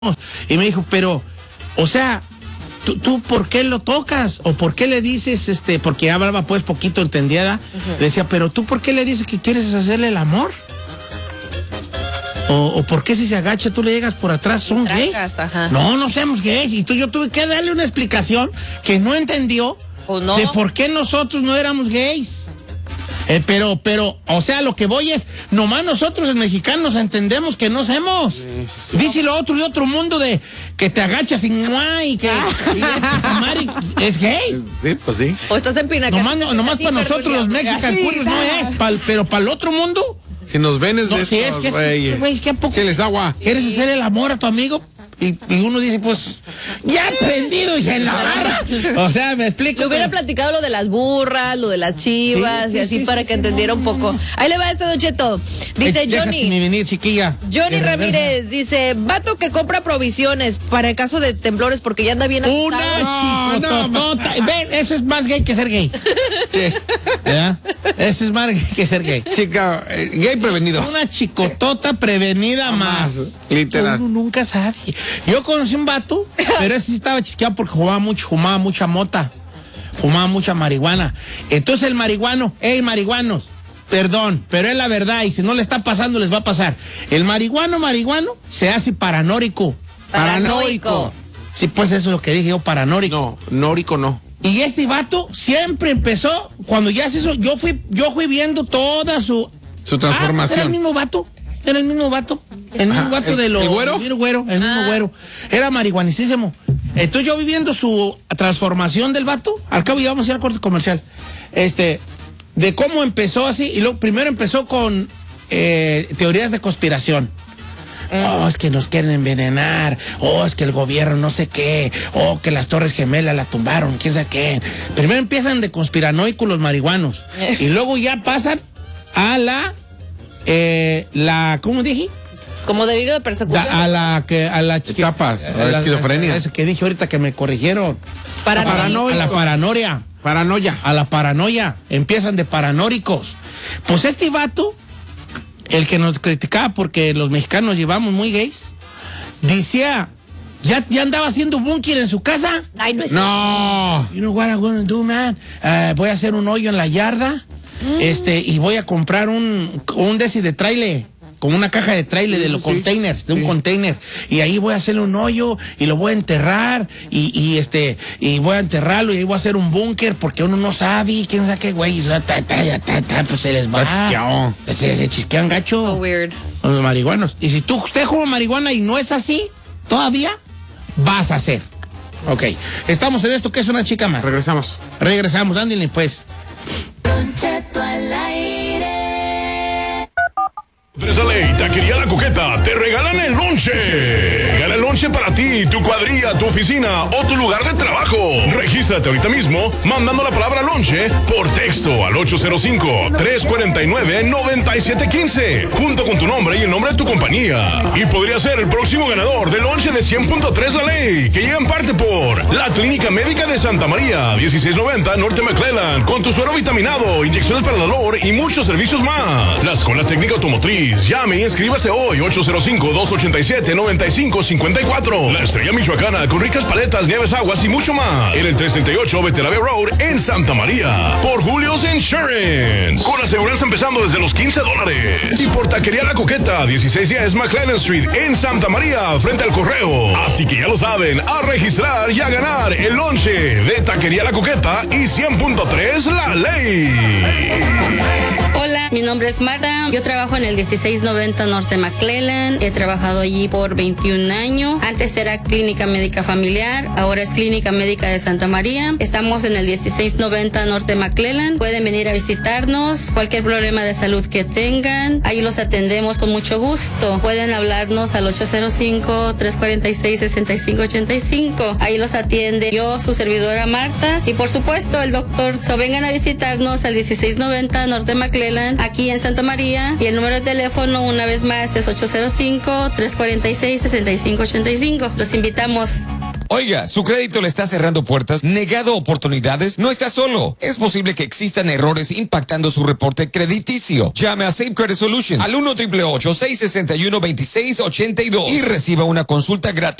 Y me dijo, pero, o sea, ¿tú por qué lo tocas? ¿O por qué le dices, porque hablaba pues poquito entendida? Decía, pero ¿tú por qué le dices que quieres hacerle el amor? ¿O por qué si se agacha tú le llegas por atrás? ¿Son gays? Ajá. No somos gays. Y yo tuve que darle una explicación que no entendió de por qué nosotros no éramos gays. Pero, o sea, lo que voy es, nomás nosotros los mexicanos entendemos que no somos. Sí. Dice lo otro de otro mundo de que te agachas y que es gay. Sí, pues sí. O estás en Pinacá. Nomás para nosotros los mexicanos no es, pero para el otro mundo. Si nos ven es de si es que, güey, ¿qué poco? Échales agua. ¿Quieres hacer el amor a tu amigo? Y uno dice, pues, ya aprendido y en la barra. O sea, me explico. Le hubiera platicado lo de las burras, lo de las chivas, y así para que entendiera un poco. Ahí le va Don Cheto. Dice Johnny. Venir, chiquilla. Johnny Ramírez dice, vato que compra provisiones para el caso de temblores porque ya anda bien asustado. Una ven, eso es más gay que ser gay. Sí. ¿Verdad? Eso es más gay que ser gay. Chica, gay prevenido. Una chicotota prevenida más. Literal. Uno nunca sabe. Yo conocí un vato, pero ese sí estaba chisqueado porque fumaba mucha mota, fumaba mucha marihuana. Entonces el marihuano, marihuanos, perdón, pero es la verdad y si no le está pasando les va a pasar. El marihuano se hace paranoico. Paranoico. Sí, pues eso es lo que dije yo, paranoico. No, nórico no. Y este vato siempre empezó, cuando ya se hizo, yo fui viendo toda su transformación. Era el mismo vato. El mismo vato de los... ¿El güero? El mismo güero. Era marihuanicísimo. Entonces yo viviendo su transformación del vato, al cabo íbamos a ir al corte comercial, de cómo empezó así, y luego primero empezó con teorías de conspiración. Oh, es que nos quieren envenenar. Oh, es que el gobierno no sé qué. Oh, que las Torres Gemelas la tumbaron, quién sabe qué. Primero empiezan de conspiranoicos los marihuanos. Y luego ya pasan a ¿cómo dije? Como delirio de persecución. A la etapas, a la esquizofrenia. Eso que dije ahorita que me corrigieron. Paranoia. A la paranoia. A la paranoia. Empiezan de paranóricos. Pues este vato, el que nos criticaba porque los mexicanos llevamos muy gays, decía, ya andaba haciendo búnker en su casa. Ay, no es No. You know what I'm gonna do, man? Voy a hacer un hoyo en la yarda. Y voy a comprar un de trailer, como una caja de trailer de los containers, de un container, y ahí voy a hacerle un hoyo y lo voy a enterrar y voy a enterrarlo y ahí voy a hacer un búnker porque uno no sabe, quién sabe qué güey, pues se les va. Se chisquean gacho. So weird. Los marihuanos. Y si usted fuma marihuana y no es así, todavía vas a hacer. Ok, estamos en esto que es una chica más. Regresamos, ándale pues. Don Cheto al aire. Fresa Ley, Taquería La Coqueta, te regalan el lonche. Gana el lonche para ti, tu cuadrilla, tu oficina o tu lugar de trabajo. Regístrate ahorita mismo mandando la palabra lonche por texto al 805-349-9715, junto con tu nombre y el nombre de tu compañía. Y podría ser el próximo ganador del lonche de 100.3 La Ley, que llega en parte por la Clínica Médica de Santa María, 1690 Norte McClellan, con tu suero vitaminado, inyecciones para el dolor y muchos servicios más. La Escuela Técnica Automotriz. Llame y inscríbase hoy, 805-287-9554. La Estrella Michoacana, con ricas paletas, nieves, aguas y mucho más. En el 338 Betelave Road, en Santa María. Por Julio's Insurance. Con aseguranza empezando desde los $15. Y por Taquería La Coqueta, 1610 McClellan Street, en Santa María, frente al correo. Así que ya lo saben, a registrar y a ganar el lonche de Taquería La Coqueta y 100.3 La Ley. Hola, mi nombre es Marta. Yo trabajo en el 1690 Norte McClellan. He trabajado allí por 21 años. Antes era Clínica Médica Familiar, ahora es Clínica Médica de Santa María. Estamos en el 1690 Norte McClellan. Pueden venir a visitarnos. Cualquier problema de salud que tengan, ahí los atendemos con mucho gusto. Pueden hablarnos al 805-346-6585. Ahí los atiende yo, su servidora Marta, y por supuesto el doctor. Vengan a visitarnos al 1690 Norte McClellan, aquí en Santa María, y el número de teléfono una vez más es 805-346-6585. Los invitamos. Oiga, ¿su crédito le está cerrando puertas, negado oportunidades? No está solo. Es posible que existan errores impactando su reporte crediticio. Llame a Safe Credit Solutions al 1-888-661-2682 y reciba una consulta gratis.